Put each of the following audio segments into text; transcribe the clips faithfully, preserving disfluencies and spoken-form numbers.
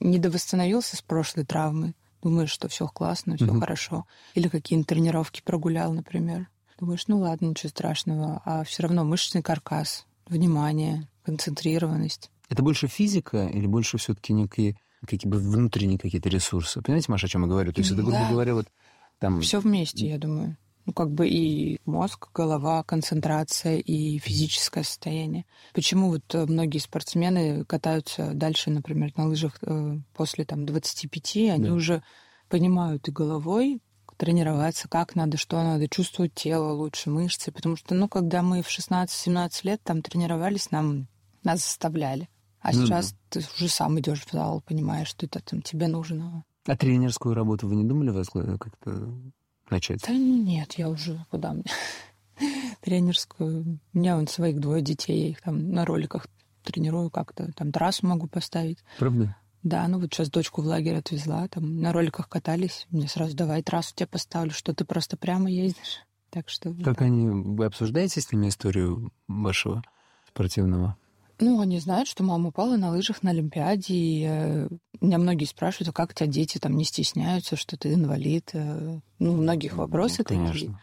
недовосстановился с прошлой травмы, думаешь, что все классно, все угу. хорошо. Или какие-нибудь тренировки прогулял, например. Думаешь, ну ладно, ничего страшного. А все равно мышечный каркас, внимание, концентрированность. Это больше физика или больше все-таки некие, какие бы внутренние какие-то ресурсы? Понимаете, Маша, о чем я говорю? То есть это, грубо да. говоря, вот там... Все вместе, я думаю. Ну, как бы и мозг, голова, концентрация и физическое состояние. Почему вот многие спортсмены катаются дальше, например, на лыжах после там, двадцати пяти, они да. уже понимают и головой тренироваться, как надо, что надо, чувствовать тело лучше, мышцы. Потому что, ну, когда мы в шестнадцать-семнадцать лет там тренировались, нам, нас заставляли. А ну, сейчас да. ты уже сам идешь в зал, понимаешь, что это там тебе нужно. А тренерскую работу вы не думали вас как-то... начать? Да нет, я уже куда мне тренерскую. У меня вон своих двое детей, я их там на роликах тренирую как-то, там трассу могу поставить. Правда? Да, ну вот сейчас дочку в лагерь отвезла, там на роликах катались, мне сразу давай трассу тебе поставлю, что ты просто прямо ездишь. Так что... Как да. они... Вы обсуждаете с ними историю вашего спортивного? Ну, они знают, что мама упала на лыжах на Олимпиаде, и э, меня многие спрашивают, а как у тебя дети там не стесняются, что ты инвалид? Э, ну, у многих вопросы ну, такие. конечно.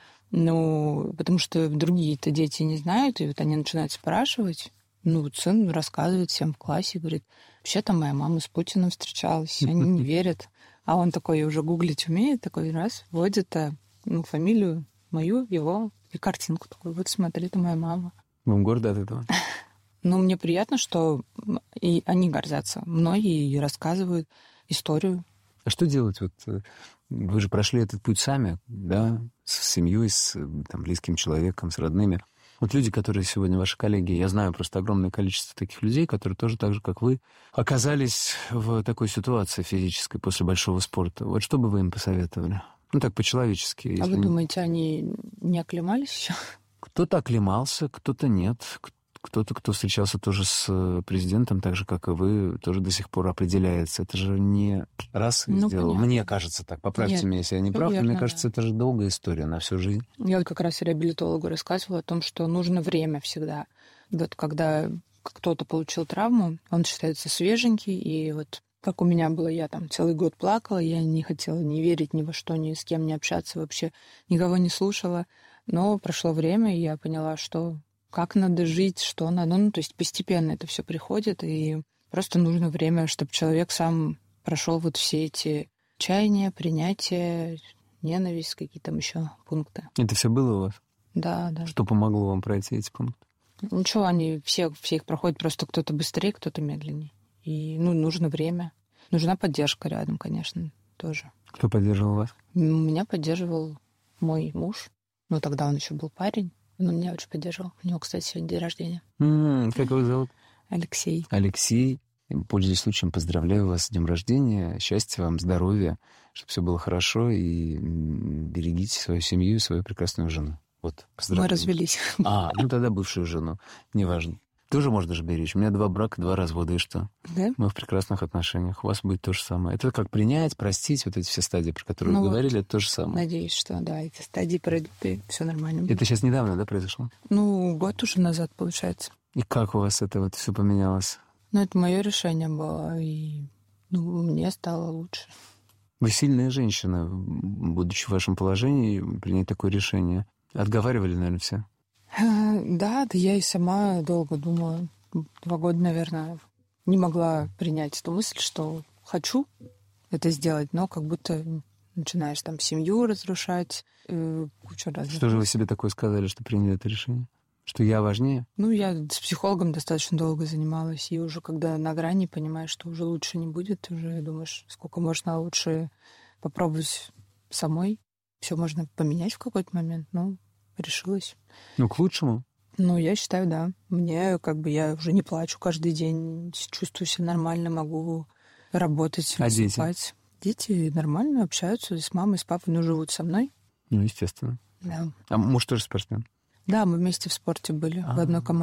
Ну, потому что другие-то дети не знают, и вот они начинают спрашивать. Ну, вот сын рассказывает всем в классе, говорит, вообще-то моя мама с Путиным встречалась, они не верят. А он такой уже гуглить умеет, такой раз вводит ну, фамилию мою, его, и картинку такой, вот смотри, это моя мама. Вам гордо от этого? Ну, мне приятно, что и они гордятся мной и рассказывают историю. А что делать? Вот вы же прошли этот путь сами, да, с семьей, с там, близким человеком, с родными. Вот люди, которые сегодня ваши коллеги, я знаю просто огромное количество таких людей, которые тоже так же, как вы, оказались в такой ситуации физической после большого спорта. Вот что бы вы им посоветовали? Ну, так, по-человечески. А вы не... думаете, они не оклемались еще? Кто-то оклемался, кто-то нет. Кто-то, кто встречался тоже с президентом, так же, как и вы, тоже до сих пор определяется. Это же не раз ну, сделал. Понятно. Мне кажется так. Поправьте Нет, меня, если я не прав. верно, Мне кажется, да. это же долгая история на всю жизнь. Я вот как раз реабилитологу рассказывала о том, что нужно время всегда. Вот когда кто-то получил травму, он считается свеженький, и вот как у меня было, я там целый год плакала, я не хотела ни верить ни во что, ни с кем не общаться, вообще никого не слушала. Но прошло время, и я поняла, что как надо жить, что надо. Ну, то есть постепенно это все приходит, и просто нужно время, чтобы человек сам прошел вот все эти чаяния, принятия, ненависть, какие там еще пункты. Это все было у вас? Да, да. Что помогло вам пройти эти пункты? Ничего, они все, все их проходят, просто кто-то быстрее, кто-то медленнее. И, ну, нужно время. Нужна поддержка рядом, конечно, тоже. Кто поддерживал вас? Меня поддерживал мой муж. Ну, тогда он еще был парень. Он меня очень поддерживал. У него, кстати, сегодня день рождения. М-м, как его зовут? Алексей. Алексей. Пользуясь случаем, поздравляю вас с днем рождения. Счастья вам, здоровья, чтобы все было хорошо. И берегите свою семью и свою прекрасную жену. Вот, мы развелись. А, ну тогда бывшую жену. Неважно. Тоже можно же беречь. У меня два брака, два развода, и что? Да? Мы в прекрасных отношениях. У вас будет то же самое. Это как принять, простить, вот эти все стадии, про которые ну вы вот, говорили, это то же самое. Надеюсь, что да, эти стадии пройдут, и все нормально будет. Это сейчас недавно, да, произошло? Ну, год уже назад, получается. И как у вас это вот все поменялось? Ну, это мое решение было, и ну, мне стало лучше. Вы сильная женщина, будучи в вашем положении, принять такое решение. Отговаривали, наверное, все? Да, да я и сама долго думала. Два года, наверное, не могла принять эту мысль, что хочу это сделать, но как будто начинаешь там семью разрушать, э, кучу разных. Что же вы себе такое сказали, что приняли это решение? Что я важнее? Ну, я с психологом достаточно долго занималась, и уже когда на грани понимаешь, что уже лучше не будет, ты уже думаешь, сколько можно лучше попробовать самой. Все можно поменять в какой-то момент, но решилась. Ну, к лучшему? Ну, я считаю, да. Мне как бы я уже не плачу каждый день, чувствую себя нормально, могу работать, а выступать. Дети? Дети нормально общаются с мамой, с папой, но живут со мной. Ну, естественно. Да. А муж тоже спортсмен? Да, мы вместе в спорте были, А-а-а. в одной команде.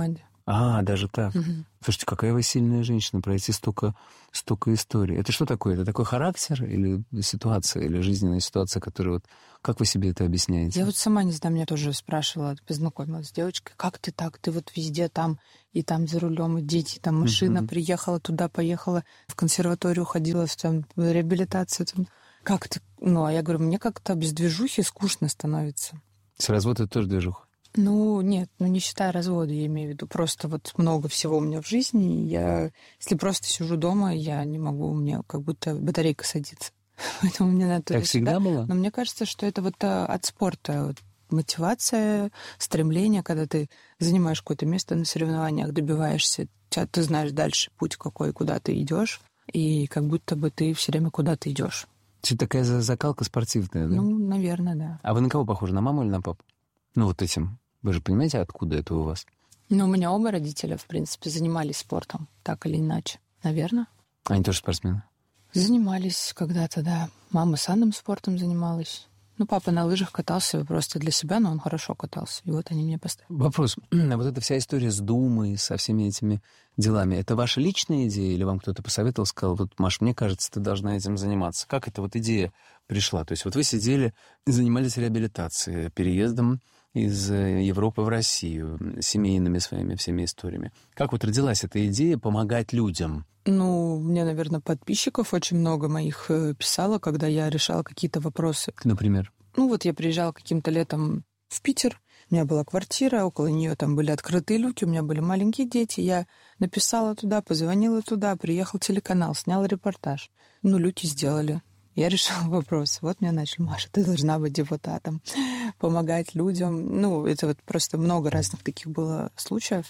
А, даже так. Угу. Слушайте, какая вы сильная женщина, пройти столько, столько историй. Это что такое? Это такой характер или ситуация, или жизненная ситуация, которая вот... Как вы себе это объясняете? Я вот сама не знаю, меня тоже спрашивала, познакомилась с девочкой, как ты так? Ты вот везде там, и там за рулем, и дети, там машина, uh-huh. приехала туда, поехала, в консерваторию ходила, там, в реабилитацию. Там. Как ты? Ну, а я говорю, мне как-то без движухи скучно становится. С развода это тоже движуха? Ну, нет, ну не считая развода, я имею в виду. Просто вот много всего у меня в жизни. Я, если просто сижу дома, я не могу, у меня как будто батарейка садится. Поэтому мне надо так всегда было? Но мне кажется, что это вот от спорта. Вот мотивация, стремление, когда ты занимаешь какое-то место на соревнованиях, добиваешься, ты знаешь дальше путь какой, куда ты идешь, и как будто бы ты все время куда-то идешь. Это такая закалка спортивная, да? Ну, наверное, да. А вы на кого похожи? На маму или на папу? Ну, вот этим. Вы же понимаете, откуда это у вас? Ну, у меня оба родителя, в принципе, занимались спортом, так или иначе. Наверное. Они тоже спортсмены? Занимались когда-то, да. Мама сандом спортом занималась. Ну, папа на лыжах катался просто для себя, но он хорошо катался. И вот они мне поставили. Вопрос. Вот эта вся история с Думой, со всеми этими делами, это ваша личная идея? Или вам кто-то посоветовал, сказал, вот, Маш, мне кажется, ты должна этим заниматься? Как эта вот идея пришла? То есть вот вы сидели, занимались реабилитацией, переездом из Европы в Россию, семейными своими всеми историями. Как вот родилась эта идея помогать людям? Ну, мне, наверное, подписчиков очень много моих писало, когда я решала какие-то вопросы. Например? Ну, вот я приезжала каким-то летом в Питер, у меня была квартира, около нее там были открытые люки, у меня были маленькие дети, я написала туда, позвонила туда, приехал телеканал, снял репортаж. Ну, люки сделали. Я решила вопрос. Вот меня начали, Маша, ты должна быть депутатом, помогать людям. Ну, это вот просто много разных таких было случаев.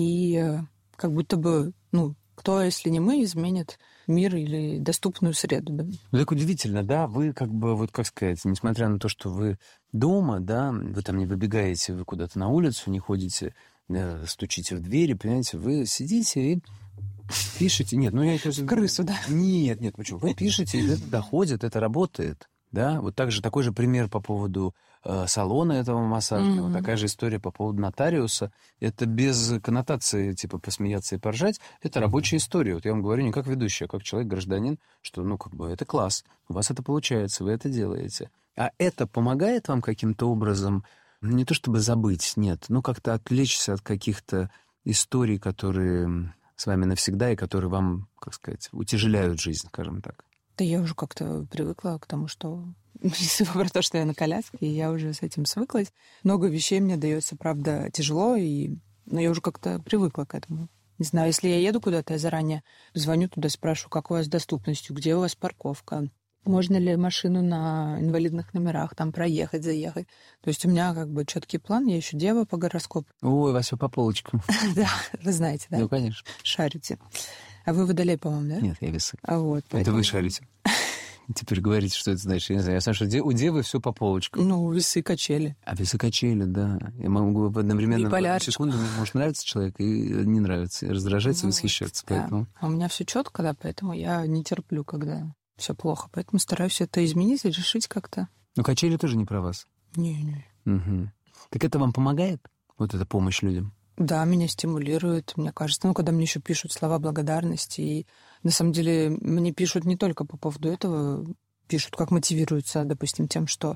И как будто бы, ну, кто, если не мы, изменит мир или доступную среду. Да? Ну, так удивительно, да, вы как бы, вот как сказать, несмотря на то, что вы дома, да, вы там не выбегаете, вы куда-то на улицу, не ходите, да, стучите в двери, понимаете, вы сидите и пишете. Нет, ну я это... Крысу, да? Нет, нет, почему? Вы пишете, это доходит, это работает. Да, вот также такой же пример по поводу э, салона этого массажного, mm-hmm. такая же история по поводу нотариуса. Это без коннотации, типа, посмеяться и поржать. Это рабочая история. Вот я вам говорю не как ведущий, а как человек-гражданин, что, ну, как бы, это класс. У вас это получается, вы это делаете. А это помогает вам каким-то образом, не то чтобы забыть, нет, но как-то отвлечься от каких-то историй, которые с вами навсегда и которые вам, как сказать, утяжеляют жизнь, скажем так. Да я уже как-то привыкла к тому, что... Если про то, что я на коляске, я уже с этим свыклась. Много вещей мне дается, правда, тяжело, и... но я уже как-то привыкла к этому. Не знаю, если я еду куда-то, я заранее звоню туда, спрашиваю, как у вас с доступностью, где у вас парковка, можно ли машину на инвалидных номерах там проехать, заехать. То есть у меня как бы четкий план, я еще дева по гороскопу. Ой, у вас все по полочкам. Да, вы знаете, да? Ну, конечно. Шарите. А вы Водолей, по-моему, да? Нет, я Весы. А вот. Это вы шарите. Теперь говорите, что это значит. Я не знаю. Я знаю, что у Девы все по полочкам. Ну, весы качели. А весы качели, да. Я могу одновременно в секунду, мне может нравиться человек и не нравится, и раздражаться, и восхищаться. Поэтому... А у меня все четко, да, поэтому я не терплю, когда все плохо. Поэтому стараюсь это изменить и решить как-то. Но качели тоже не про вас. Не-не. Угу. Так это вам помогает? Вот эта помощь людям? Да, меня стимулирует, мне кажется. Ну, когда мне еще пишут слова благодарности. И на самом деле мне пишут не только по поводу этого, пишут, как мотивируются, допустим, тем, что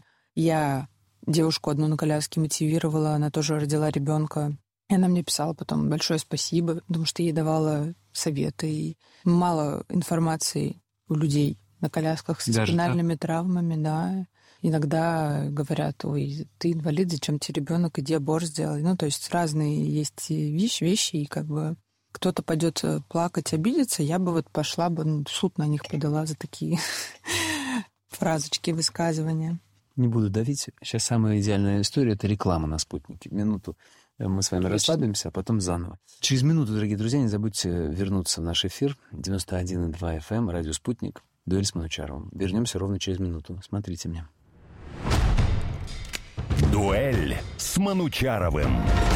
я девушку одну на коляске мотивировала, она тоже родила ребенка. И она мне писала потом большое спасибо, потому что ей давала советы. И мало информации у людей на колясках с спинальными травмами, да. Иногда говорят, ой, ты инвалид, зачем тебе ребенок, иди аборт сделай. Ну, то есть разные есть вещи, вещи, и как бы кто-то пойдет плакать, обидеться, я бы вот пошла бы, ну, в суд на них подала за такие фразочки, высказывания. Не буду давить. Сейчас самая идеальная история — это реклама на «Спутнике». Минуту мы с вами Точно. расслабимся, а потом заново. Через минуту, дорогие друзья, не забудьте вернуться в наш эфир. девяносто один и два эф эм, радио «Спутник», дуэль с Манучаровым. Вернемся ровно через минуту. Смотрите меня. Дуэль с Манучаровым.